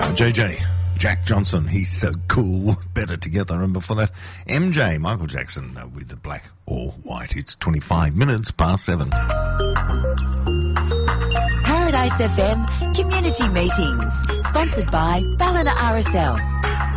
JJ, Jack Johnson, he's so cool, better together. And before that, MJ, Michael Jackson, with the black or white. It's 25 minutes past 7. Paradise FM Community Meetings, sponsored by Ballina RSL.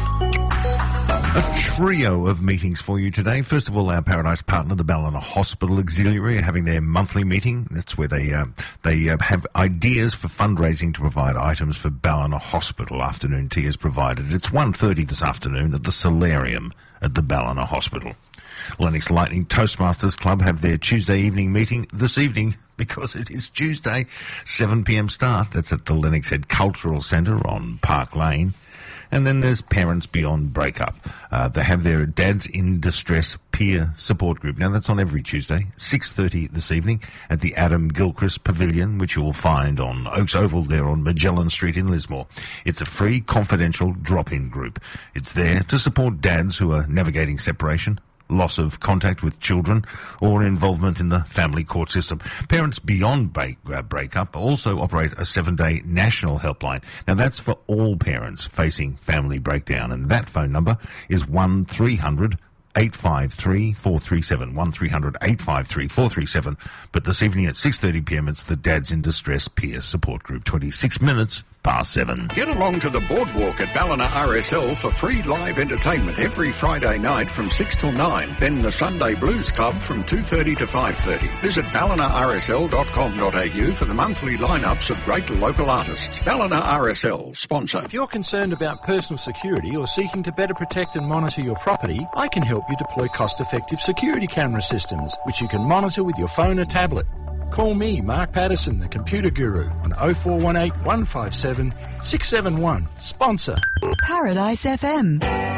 A trio of meetings for you today. First of all, our Paradise partner, the Ballina Hospital Auxiliary, are having their monthly meeting. That's where they have ideas for fundraising to provide items for Ballina Hospital. Afternoon tea is provided. It's 1:30 this afternoon at the Solarium at the Ballina Hospital. Lennox Lightning Toastmasters Club have their Tuesday evening meeting this evening, because it is Tuesday, 7 p.m. start. That's at the Lennox Head Cultural Centre on Park Lane. And then there's Parents Beyond Breakup. They have their Dads in Distress peer support group. Now, that's on every Tuesday, 6:30 this evening at the Adam Gilchrist Pavilion, which you will find on Oaks Oval there on Magellan Street in Lismore. It's a free, confidential drop-in group. It's there to support dads who are navigating separation, loss of contact with children, or involvement in the family court system. Parents Beyond Breakup also operate a 7-day national helpline. Now, that's for all parents facing family breakdown, and that phone number is 1300 853 437, 1300 853 437. But this evening at 6:30 p.m, it's the Dads in Distress Peer Support Group, 26 minutes past 7. Get along to the boardwalk at Ballina RSL for free live entertainment every Friday night from 6 till 9. Then the Sunday Blues Club from 2:30 to 5:30. Visit ballinarsl.com.au for the monthly lineups of great local artists. Ballina RSL, sponsor. If you're concerned about personal security or seeking to better protect and monitor your property, I can help you deploy cost-effective security camera systems, which you can monitor with your phone or tablet. Call me, Mark Patterson, the computer guru, on 0418 157 671. Sponsor. Paradise FM.